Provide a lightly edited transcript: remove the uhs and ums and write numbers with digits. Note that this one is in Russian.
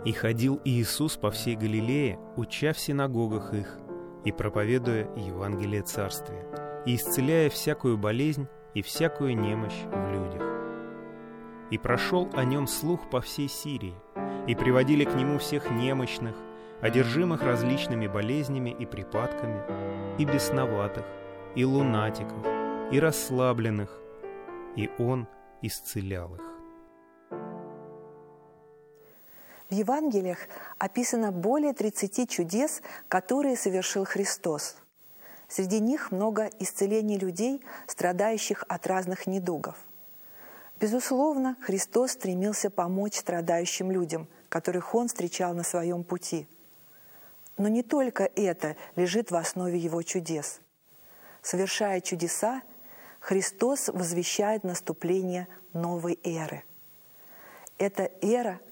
И ходил Иисус по всей Галилее, уча в синагогах их, и проповедуя Евангелие Царствия, и исцеляя всякую болезнь и всякую немощь в людях. И прошел о нем слух по всей Сирии, и приводили к нему всех немощных, одержимых различными болезнями и припадками, и бесноватых, и лунатиков, и расслабленных, и он исцелял их. В Евангелиях описано более 30 чудес, которые совершил Христос. Среди них много исцелений людей, страдающих от разных недугов. Безусловно, Христос стремился помочь страдающим людям, которых Он встречал на своем пути. Но не только это лежит в основе Его чудес. Совершая чудеса, Христос возвещает наступление новой эры. Эта эра